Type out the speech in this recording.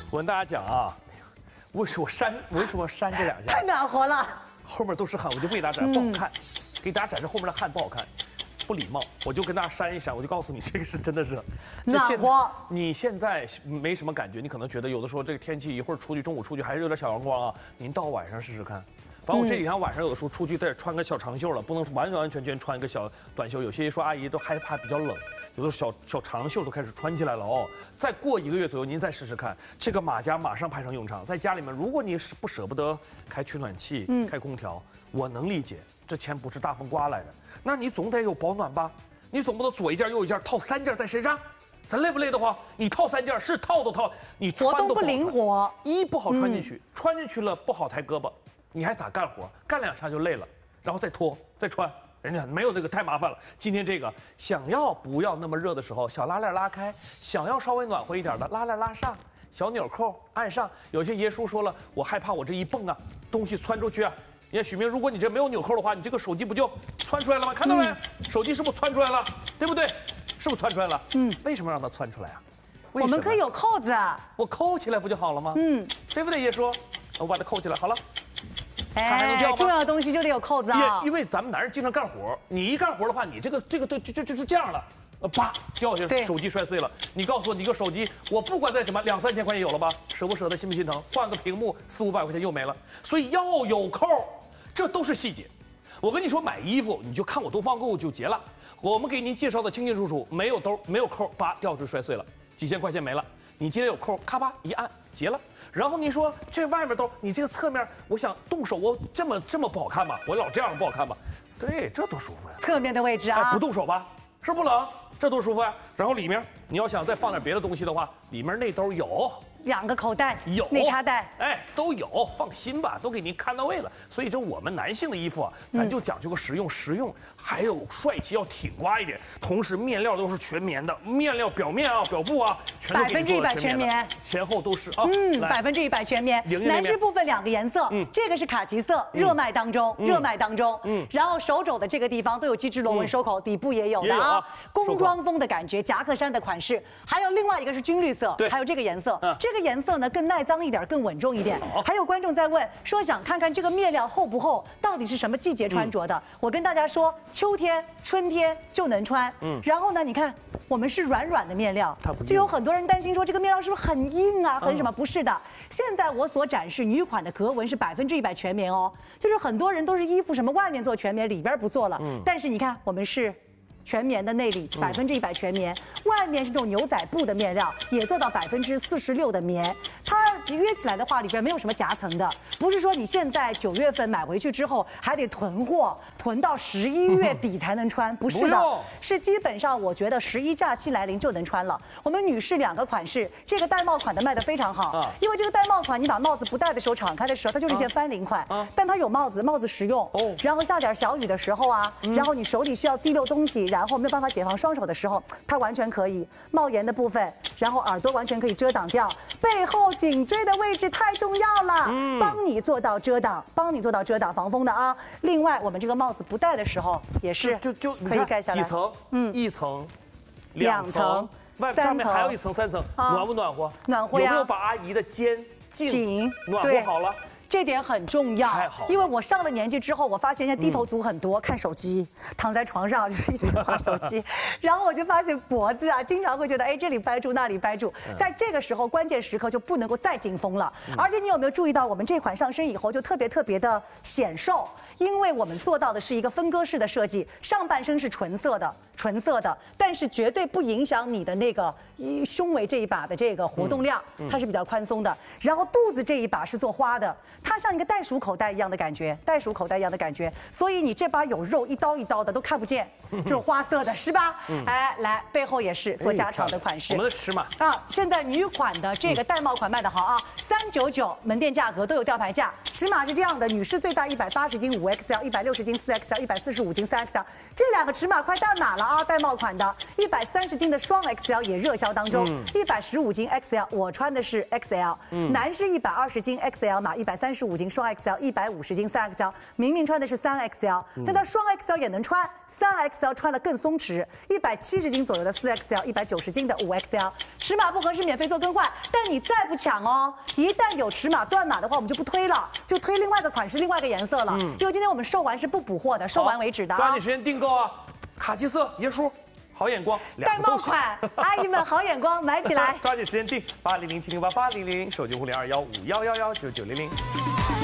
我跟大家讲啊，为什么扇这两下？ 太暖和了。 后面都是汗，我就不给大家展示，不好看，给大家展示后面的汗不好看，不礼貌。我就跟大家扇一扇，我就告诉你，这个是真的热， 暖和。 你现在没什么感觉，你可能觉得有的时候这个天气一会儿出去，中午出去还是有点小阳光啊。您到晚上试试看。反正我这几天晚上有的时候出去再穿个小长袖了，不能完完全全穿一个小短袖。有些说阿姨都害怕比较冷，有的小长袖都开始穿起来了哦。再过1个月左右，您再试试看，这个马甲马上派上用场。在家里面，如果你是不舍不得开取暖器、开空调，我能理解，这钱不是大风刮来的，那你总得有保暖吧？你总不能左一件右一件套3件在身上。咱累不累得慌？你套3件是套都套，你穿都活动不灵活， 不好穿进去，穿进去了不好抬胳膊。你还咋干活？干2下就累了，然后再脱再穿，人家没有那个太麻烦了。今天这个想要不要那么热的时候，小拉链拉开；想要稍微暖和一点的，拉链拉上，小纽扣按上。有些爷叔说了，我害怕我这一蹦啊，东西窜出去啊。你看许明，如果你这没有纽扣的话，你这个手机不就窜出来了吗？看到没？手机是不是窜出来了？对不对？是不是窜出来了？为什么让它窜出来啊？ 我们可以有扣子啊， 我扣起来不就好了吗？对不对，爷叔？我把它扣起来，好了。 重要的东西就得有扣子啊。 因为咱们男人经常干活，你一干活的话，你这个就是这样了，啪掉下去，手机摔碎了。你告诉我，你个手机，我不管在什么2、3千块钱有了吧？舍不舍得，心不心疼？换个屏幕4、500块钱又没了。所以要有扣，这都是细节。我跟你说，买衣服你就看我东方购物就结了。我们给您介绍的清清楚楚，没有兜没有扣，啪掉出去摔碎了，几千块钱没了。你今天有扣，咔吧一按结了。然后你说这外面兜，你这个侧面，我想动手，我这么不好看吗？我老这样不好看吗？对，这多舒服呀！ 侧面的位置啊， 不动手吧，是不冷，这多舒服呀！然后里面你要想再放点别的东西的话，里面那兜有 2个口袋， 有内插袋， 都有，放心吧，都给您看到位了。所以这我们男性的衣服啊，咱就讲究个实用，还有帅气，要挺刮一点。同时面料都是全棉的，面料表面啊、表布啊，全都给你做 100%全棉， 前后都是啊 ，100%全棉。男士部分2个颜色，这个是卡其色，热卖当中，然后手肘的这个地方都有机织螺纹收口，底部也有的啊，工装风的感觉，夹克衫的款式。还有另外一个是军绿色，还有这个颜色，这个颜色呢更耐脏一点，更稳重一点。还有观众在问说，想看看这个面料厚不厚，到底是什么季节穿着的？我跟大家说，秋天、春天就能穿。然后呢，你看我们是软的面料，就有很多人担心说这个面料是不是很硬啊，很什么？不是的，现在我所展示女款的格纹是100%全棉哦，就是很多人都是衣服什么外面做全棉，里边不做了。但是你看我们是全棉的内里100%全棉，外面是这种牛仔布的面料，也做到46%的棉。它约起来的话，里边没有什么夹层的，不是说你现在9月份买回去之后还得囤货，囤到11月底才能穿，不是的，是基本上我觉得11假期来临就能穿了。我们女士2个款式，这个戴帽款的卖得非常好，因为这个戴帽款，你把帽子不戴的时候敞开的时候，它就是一件翻领款，但它有帽子实用，然后下点小雨的时候啊，然后你手里需要提溜东西，然后没有办法解放双手的时候，它完全可以。帽檐的部分，然后耳朵完全可以遮挡掉，背后颈椎的位置太重要了，帮你做到遮挡，防风的啊。另外，我们这个帽子不戴的时候也是就可以盖下来， 几层？1层、2层，外上面还有1层、3层，暖不暖和？ 暖和呀。 有没有把阿姨的肩颈暖和好了？ 这点很重要， 太好了， 因为我上了年纪之后，我发现现在低头族很多，看手机，躺在床上就是一直划手机，然后我就发现脖子啊，经常会觉得，这里掰住，那里掰住，在这个时候关键时刻就不能够再紧绷了。而且你有没有注意到，我们这款上身以后就特别的显瘦，因为我们做到的是一个分割式的设计，上半身是纯色的，但是绝对不影响你的那个胸围这一把的这个活动量，它是比较宽松的。然后肚子这一把是做花的，它像一个袋鼠口袋一样的感觉，所以你这把有肉，一刀一刀的都看不见，就是花色的，是吧？来背后也是做加长的款式。 我们的尺码啊，现在女款的这个戴帽款卖得好啊，399门店价格都有吊牌价，尺码是这样的，女士最大180斤5XL，160斤4XL，145斤3XL，这2个尺码快到哪了？ 啊，带帽款的，130斤的双 XL 也热销当中，115斤 XL 我穿的是 XL，男士120斤 XL 码，135斤双 XL，150斤3XL，明明穿的是3XL，但他双 XL 也能穿，3XL 穿了更松弛，170斤左右的4XL，190斤的5XL，尺码不合适免费做更换，但你再不抢哦，一旦有尺码断码的话，我们就不推了，就推另外一个款式、另外一个颜色了，因为今天我们售完是不补货的，售完为止的啊。 抓紧时间订购啊！卡其色、椰树、好眼光， 戴帽款，阿姨们好眼光，买起来！ 抓紧时间订800-708-800，手机互联215119900。